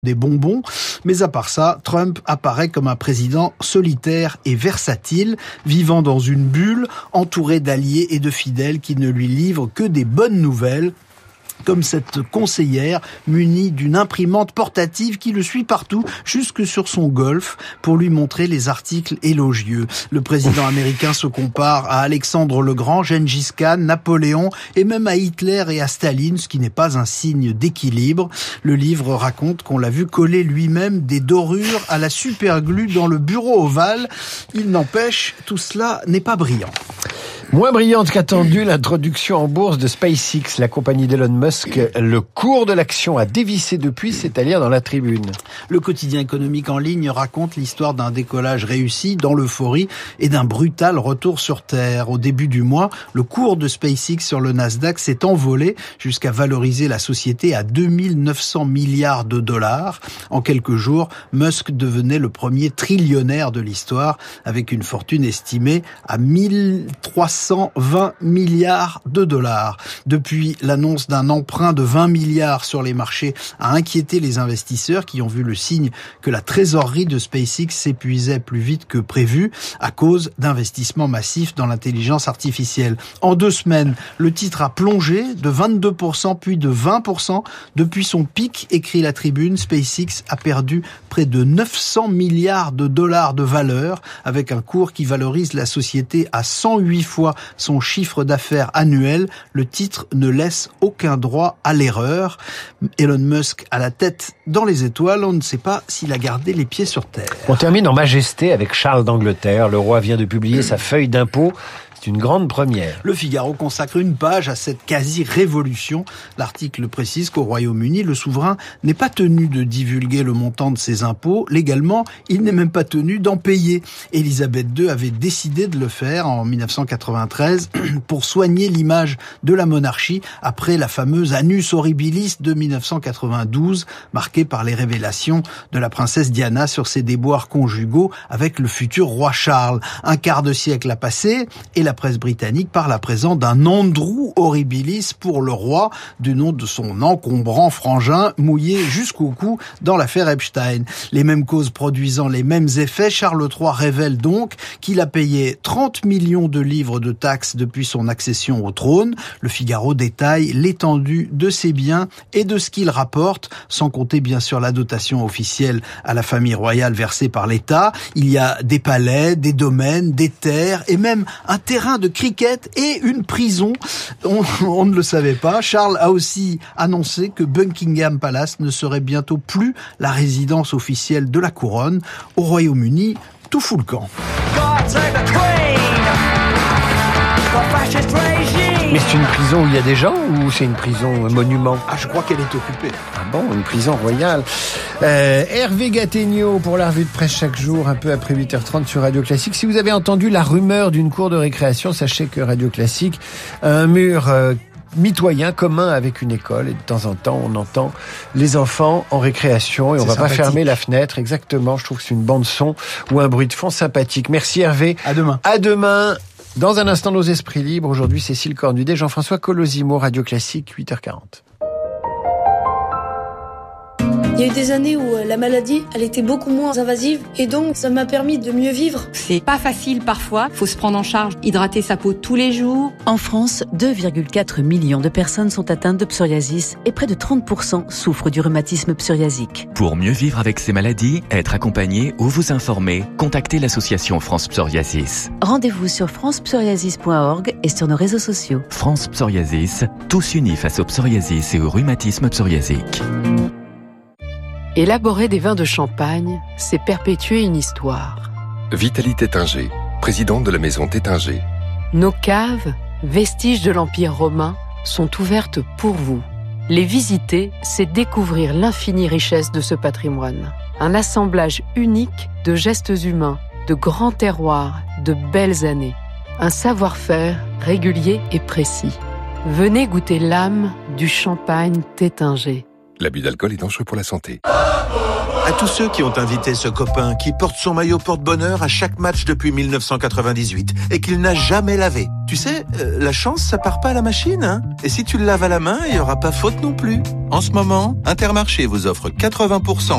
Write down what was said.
des bonbons, mais à part ça, Trump apparaît comme un président solitaire et versatile, vivant dans une bulle, entouré d'alliés et de fidèles qui ne lui livrent que des bonnes nouvelles, comme cette conseillère munie d'une imprimante portative qui le suit partout, jusque sur son golf, pour lui montrer les articles élogieux. Le président américain se compare à Alexandre le Grand, Gengis Khan, Napoléon et même à Hitler et à Staline, ce qui n'est pas un signe d'équilibre. Le livre raconte qu'on l'a vu coller lui-même des dorures à la superglue dans le bureau ovale. Il n'empêche, tout cela n'est pas brillant. Moins brillante qu'attendue, l'introduction en bourse de SpaceX, la compagnie d'Elon Musk. Le cours de l'action a dévissé depuis, c'est à lire dans la Tribune. Le quotidien économique en ligne raconte l'histoire d'un décollage réussi dans l'euphorie et d'un brutal retour sur Terre. Au début du mois, le cours de SpaceX sur le Nasdaq s'est envolé jusqu'à valoriser la société à 2900 milliards de dollars. En quelques jours, Musk devenait le premier trillionnaire de l'histoire avec une fortune estimée à 1320 milliards de dollars. Depuis l'annonce d'un emprunt de 20 milliards sur les marchés a inquiété les investisseurs qui ont vu le signe que la trésorerie de SpaceX s'épuisait plus vite que prévu à cause d'investissements massifs dans l'intelligence artificielle. En 2 semaines, le titre a plongé de 22% puis de 20%. Depuis son pic, écrit la Tribune, SpaceX a perdu près de 900 milliards de dollars de valeur avec un cours qui valorise la société à 108 fois son chiffre d'affaires annuel. Le titre ne laisse aucun droit à l'erreur. Elon Musk à la tête dans les étoiles, on ne sait pas s'il a gardé les pieds sur terre. On termine en majesté avec Charles d'Angleterre. Le roi vient de publier sa feuille d'impôt. C'est une grande première. Le Figaro consacre une page à cette quasi-révolution. L'article précise qu'au Royaume-Uni, le souverain n'est pas tenu de divulguer le montant de ses impôts. Légalement, il n'est même pas tenu d'en payer. Élisabeth II avait décidé de le faire en 1993 pour soigner l'image de la monarchie après la fameuse Annus Horribilis de 1992, marquée par les révélations de la princesse Diana sur ses déboires conjugaux avec le futur roi Charles. Un quart de siècle a passé et la presse britannique parle à présent d'un Andrew Horribilis pour le roi, du nom de son encombrant frangin mouillé jusqu'au cou dans l'affaire Epstein. Les mêmes causes produisant les mêmes effets, Charles III révèle donc qu'il a payé 30 millions de livres de taxes depuis son accession au trône. Le Figaro détaille l'étendue de ses biens et de ce qu'il rapporte, sans compter bien sûr la dotation officielle à la famille royale versée par l'État. Il y a des palais, des domaines, des terres et même un terrain de cricket et une prison. On ne le savait pas. Charles a aussi annoncé que Buckingham Palace ne serait bientôt plus la résidence officielle de la couronne. Au Royaume-Uni, tout fout le camp. Mais c'est une prison où il y a des gens ou c'est une prison monument? Ah, je crois qu'elle est occupée. Ah bon, une prison royale. Hervé Gattegno pour la revue de presse chaque jour, un peu après 8h30 sur Radio Classique. Si vous avez entendu la rumeur d'une cour de récréation, sachez que Radio Classique a un mur mitoyen, commun avec une école, et de temps en temps on entend les enfants en récréation et on va pas fermer la fenêtre. Exactement, je trouve que c'est une bande son ou un bruit de fond sympathique. Merci Hervé. À demain. À demain. Dans un instant, nos esprits libres. Aujourd'hui, Cécile Cornudet, Jean-François Colosimo, Radio Classique, 8h40. Il y a eu des années où la maladie, elle était beaucoup moins invasive et donc ça m'a permis de mieux vivre. C'est pas facile parfois, faut se prendre en charge, hydrater sa peau tous les jours. En France, 2,4 millions de personnes sont atteintes de psoriasis et près de 30% souffrent du rhumatisme psoriasique. Pour mieux vivre avec ces maladies, être accompagné ou vous informer, contactez l'association France Psoriasis. Rendez-vous sur francepsoriasis.org et sur nos réseaux sociaux. France Psoriasis, tous unis face au psoriasis et au rhumatisme psoriasique. Élaborer des vins de Champagne, c'est perpétuer une histoire. Vitalie Tétinger, présidente de la maison Tétinger. Nos caves, vestiges de l'Empire romain, sont ouvertes pour vous. Les visiter, c'est découvrir l'infinie richesse de ce patrimoine. Un assemblage unique de gestes humains, de grands terroirs, de belles années. Un savoir-faire régulier et précis. Venez goûter l'âme du Champagne Tétinger. L'abus d'alcool est dangereux pour la santé. À tous ceux qui ont invité ce copain qui porte son maillot porte-bonheur à chaque match depuis 1998 et qu'il n'a jamais lavé. Tu sais, la chance, ça part pas à la machine, hein. Et si tu le laves à la main, il y aura pas faute non plus. En ce moment, Intermarché vous offre 80%